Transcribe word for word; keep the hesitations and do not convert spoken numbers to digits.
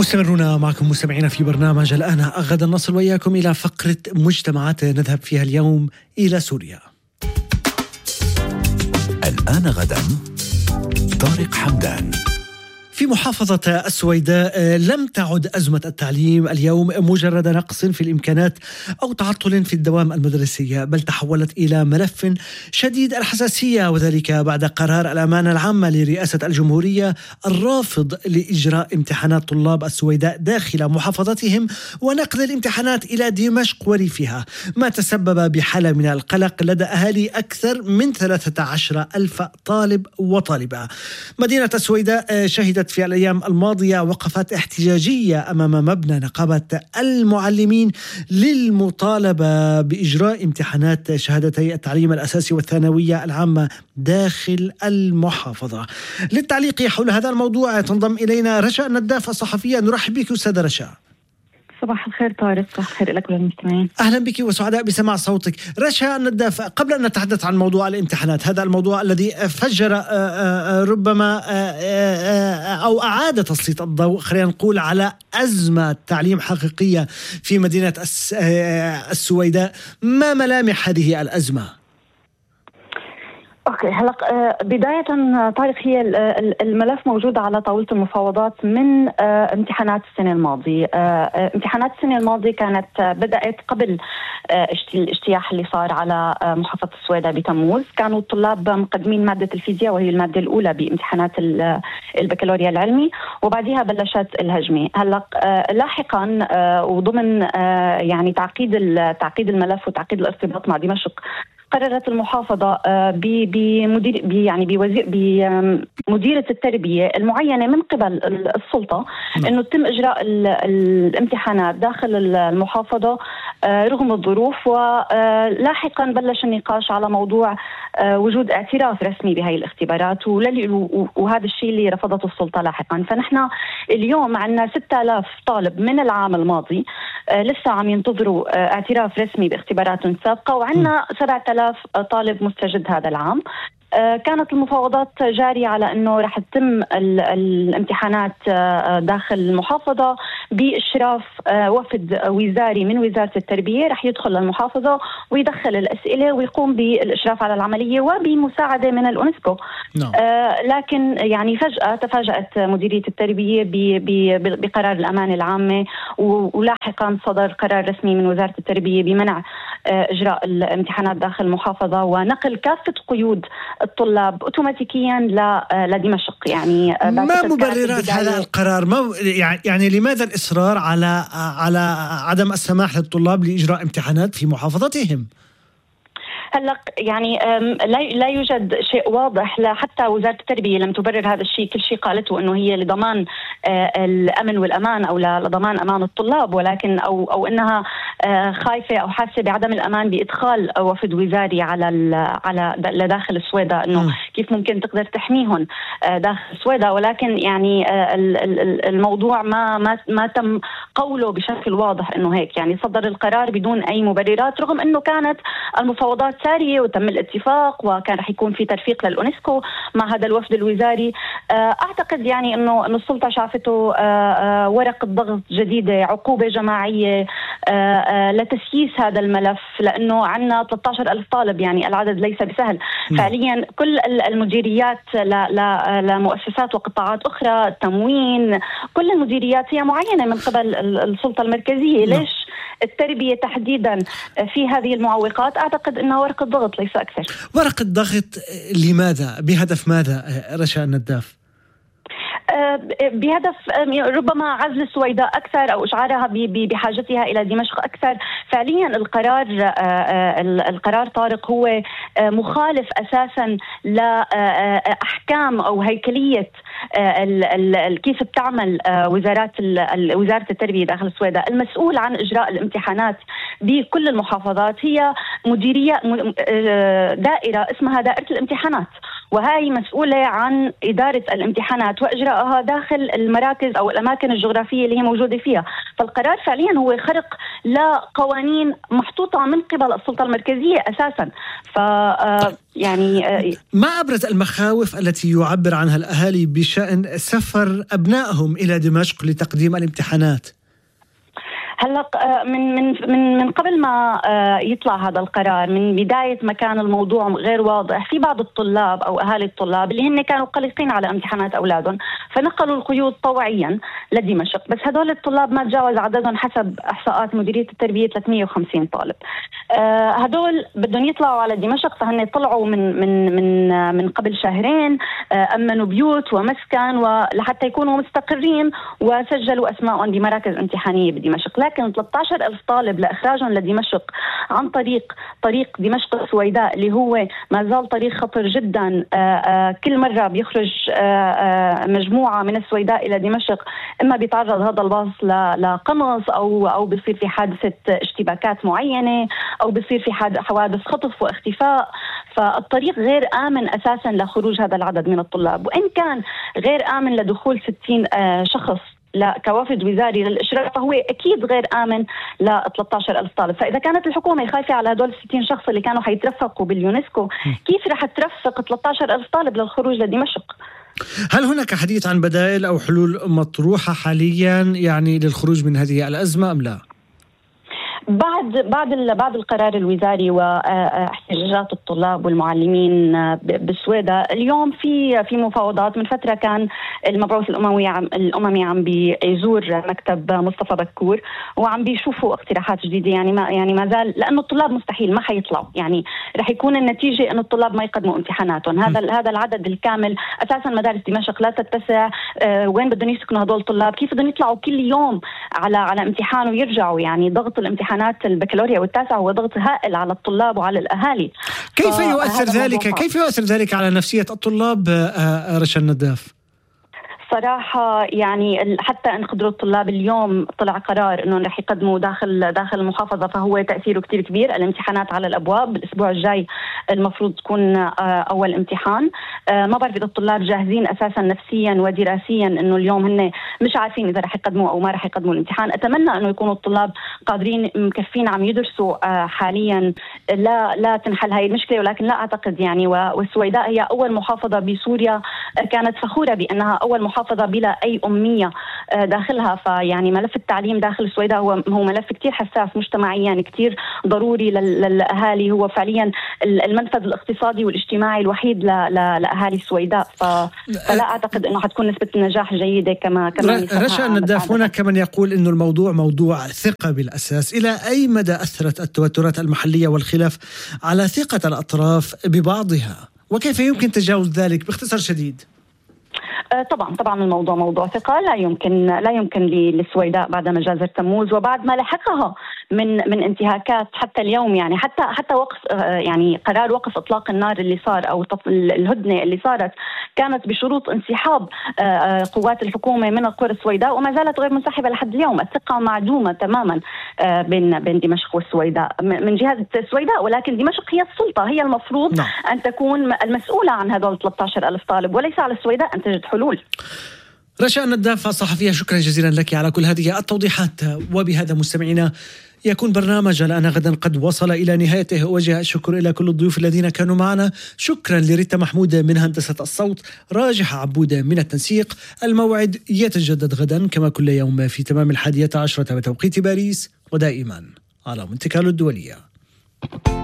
مستمرون معكم مستمعين في برنامج الآن. غدا نصل وإياكم إلى فقرة مجتمعات نذهب فيها اليوم إلى سوريا. الآن غدا طارق حمدان. في محافظة السويداء لم تعد أزمة التعليم اليوم مجرد نقص في الإمكانات أو تعطل في الدوام المدرسي، بل تحولت إلى ملف شديد الحساسية، وذلك بعد قرار الأمانة العامة لرئاسة الجمهورية الرافض لإجراء امتحانات طلاب السويداء داخل محافظتهم ونقل الامتحانات إلى دمشق وريفها، ما تسبب بحالة من القلق لدى أهالي أكثر من ثلاثة عشر ألف طالب وطالبة. مدينة السويداء شهدت في الأيام الماضية وقفات احتجاجية أمام مبنى نقابة المعلمين للمطالبة بإجراء امتحانات شهادتي التعليم الأساسي والثانوية العامة داخل المحافظة. للتعليق حول هذا الموضوع تنضم إلينا رشا النداف الصحفية. نرحب بك أستاذة رشا. صباح الخير طارق. صباح الخير لك وللمستمعين. أهلا بك وسعداء بسماع صوتك. رشا النداف، قبل أن نتحدث عن موضوع الامتحانات، هذا الموضوع الذي فجر ربما أو أعاد تسليط الضوء، خلينا نقول، على أزمة تعليم حقيقية في مدينة السويداء، ما ملامح هذه الأزمة؟ اوكي، هلا بداية طارق، هي الملف موجود على طاولة المفاوضات من امتحانات السنة الماضية. امتحانات السنة الماضية كانت بدأت قبل الاجتياح اللي صار على محافظة السويداء بتموز. كانوا الطلاب مقدمين مادة الفيزياء وهي المادة الأولى بامتحانات البكالوريا العلمي، وبعدها بلشت الهجمة. هلا لاحقا وضمن يعني تعقيد تعقيد الملف وتعقيد الارتباط مع دمشق، قررت المحافظة بمدير يعني بوزير بمديرة التربية المعينة من قبل السلطة إنه تم إجراء الامتحانات داخل المحافظة رغم الظروف. ولاحقا بلش النقاش على موضوع وجود اعتراف رسمي بهاي الاختبارات، وهذا الشيء اللي رفضته السلطة لاحقا. فنحن اليوم عندنا ستة آلاف طالب من العام الماضي لسه عم ينتظروا اعتراف رسمي باختبارات سابقة، وعندنا سبعة آلاف طالب مستجد هذا العام. كانت المفاوضات جارية على أنه رح تتم الامتحانات داخل المحافظة بإشراف وفد وزاري من وزارة التربية، رح يدخل للمحافظة ويدخل الأسئلة ويقوم بالإشراف على العملية وبمساعدة من الأونسكو. no. لكن يعني فجأة تفاجأت مديرية التربية بقرار الأمانة العامة، ولاحقا صدر قرار رسمي من وزارة التربية بمنع إجراء الامتحانات داخل المحافظة ونقل كافة قيود الطلاب اوتوماتيكيا لدمشق. يعني ما مبررات هذا القرار؟ ما يعني لماذا الإصرار على على عدم السماح للطلاب لإجراء امتحانات في محافظتهم؟ هلا يعني لا لا يوجد شيء واضح، لا حتى وزارة التربية لم تبرر هذا الشيء. كل شيء قالته انه هي لضمان الامن والامان او لضمان امان الطلاب، ولكن او او انها خايفة او حاسة بعدم الامان بادخال وفد وزاري على على لداخل السويداء، انه كيف ممكن تقدر تحميهم داخل السويداء. ولكن يعني الموضوع ما ما ما تم قوله بشكل واضح انه هيك. يعني صدر القرار بدون اي مبررات، رغم انه كانت المفاوضات سارية وتم الاتفاق وكان رح يكون في ترفيق للأونسكو مع هذا الوفد الوزاري. أعتقد يعني أنه السلطة شافته ورقة ضغط جديدة، عقوبة جماعية لتسييس هذا الملف، لأنه عنا ثلاثة عشر ألف طالب، يعني العدد ليس بسهل. فعليا كل المديريات لمؤسسات وقطاعات أخرى، التموين، كل المديريات هي معينة من قبل السلطة المركزية. ليش التربية تحديدا في هذه المعوقات؟ أعتقد أنها ورقة ضغط ليس أكثر. ورقة ضغط لماذا؟ بهدف ماذا رشا النداف؟ بهدف ربما عزل السويداء أكثر أو إشعارها بحاجتها إلى دمشق أكثر. فعليا القرار القرار طارق هو مخالف أساسا لأحكام أو هيكلية كيف بتعمل وزارات وزارة التربية داخل السويداء. المسؤول عن إجراء الامتحانات بكل المحافظات هي مديرية دائرة اسمها دائرة الامتحانات، وهي مسؤولة عن إدارة الامتحانات وإجراء إجراءها داخل المراكز أو الأماكن الجغرافية اللي هي موجودة فيها. فالقرار فعليا هو خرق لقوانين محطوطة من قبل السلطة المركزية أساسا. ف يعني ما أبرز المخاوف التي يعبر عنها الأهالي بشأن سفر أبنائهم إلى دمشق لتقديم الامتحانات؟ هلا من من من من قبل ما يطلع هذا القرار، من بدايه ما كان الموضوع غير واضح، في بعض الطلاب او اهالي الطلاب اللي هن كانوا قلقين على امتحانات اولادهم فنقلوا القيود طوعيا لدمشق، بس هدول الطلاب ما تجاوز عددهم حسب احصاءات مديريه التربيه ثلاثمئة وخمسين طالب. هدول بدهم يطلعوا على دمشق، فهن طلعوا من من من من قبل شهرين، امنوا بيوت ومسكن ولحتى يكونوا مستقرين وسجلوا اسمائهم بمراكز امتحانيه بدمشق. لكن ثلاثة عشر ألف طالب لإخراجهم لدمشق عن طريق طريق دمشق السويداء اللي هو ما زال طريق خطر جدا. آآ آآ كل مرة بيخرج آآ مجموعة من السويداء إلى دمشق، إما بيتعرض هذا الباص لقمص أو أو بيصير في حادثة اشتباكات معينة أو بيصير في حوادث خطف واختفاء. فالطريق غير آمن أساسا لخروج هذا العدد من الطلاب، وإن كان غير آمن لدخول ستين شخص لا كوافد وزاري للإشراف، فهو أكيد غير آمن ل ثلاثة عشر ألف طالب. فإذا كانت الحكومة خايفة على هدول ستين شخص اللي كانوا حيترفقوا باليونسكو، كيف رح ترفق ثلاثة عشر ألف طالب للخروج لدمشق؟ هل هناك حديث عن بدائل أو حلول مطروحة حاليا يعني للخروج من هذه الأزمة أم لا؟ بعد بعد بعد القرار الوزاري واحتجاجات الطلاب والمعلمين بالسويداء، اليوم في في مفاوضات. من فتره كان المبعوث الاممي عم الاممي عم بيزور مكتب مصطفى بكور وعم بيشوفوا اقتراحات جديده. يعني ما يعني ما زال، لانه الطلاب مستحيل ما حيطلعوا، يعني رح يكون النتيجه انه الطلاب ما يقدموا امتحاناتهم. هذا هذا العدد الكامل اساسا مدارس دمشق لا تتسع. أه وين بدهم يسكنوا هدول الطلاب؟ كيف بدهم يطلعوا كل يوم على على امتحان ويرجعوا؟ يعني ضغط الامتحان البكالوريا والتاسع هو ضغط هائل على الطلاب وعلى الأهالي. كيف يؤثر ذلك كيف يؤثر ذلك على نفسية الطلاب رشا النداف؟ صراحة يعني حتى إن قدروا الطلاب، اليوم طلع قرار إنه رح يقدموا داخل داخل المحافظة، فهو تأثيره كتير كبير. الامتحانات على الأبواب الأسبوع الجاي المفروض تكون أول امتحان. ما بعرف إذا الطلاب جاهزين أساسا نفسيا ودراسيا إنه اليوم هن مش عارفين إذا رح يقدموا أو ما رح يقدموا الامتحان. أتمنى إنه يكونوا الطلاب قادرين مكفين عم يدرسوا حاليا، لا لا تنحل هاي المشكلة، ولكن لا أعتقد يعني. والسويداء هي أول محافظة بسوريا كانت فخورة بأنها أول محافظة بلا أي أمية داخلها. فيعني ملف التعليم داخل السويداء هو هو ملف كتير حساس مجتمعيا، كتير ضروري للأهالي. هو فعليا المنفذ الاقتصادي والاجتماعي الوحيد لأهالي السويداء. فلا أعتقد أنه حتكون نسبة النجاح جيدة كما كما رشا النداف. هناك من يقول أنه الموضوع موضوع ثقة بالأساس. إلى أي مدى أثرت التوترات المحلية والخلاف على ثقة الأطراف ببعضها، وكيف يمكن تجاوز ذلك باختصار شديد؟ طبعا طبعا الموضوع موضوع ثقة. لا يمكن لا يمكن للسويداء بعد مجازر تموز وبعد ما لحقها من من انتهاكات حتى اليوم، يعني حتى حتى وقف يعني قرار وقف اطلاق النار اللي صار او الهدنة اللي صارت كانت بشروط انسحاب قوات الحكومة من القرى السويداء، وما زالت غير منسحبة لحد اليوم. الثقة معدومة تماما بين بين دمشق والسويداء من جهة السويداء، ولكن دمشق هي السلطة، هي المفروض نعم. أن تكون المسؤولة عن هذول ثلاثة عشر ألف طالب، وليس على السويداء أن تجد حلول. رشا النداف صحفية، شكرا جزيلا لك على كل هذه التوضيحات. وبهذا مستمعينا يكون برنامج الآن غدا قد وصل إلى نهايته. وجه الشكر إلى كل الضيوف الذين كانوا معنا. شكرا لريتا محمود من هندسة الصوت، راجح عبودة من التنسيق. الموعد يتجدد غدا كما كل يوم في تمام الحادية عشرة بتوقيت باريس، ودائما على مونتي كارلو الدولية.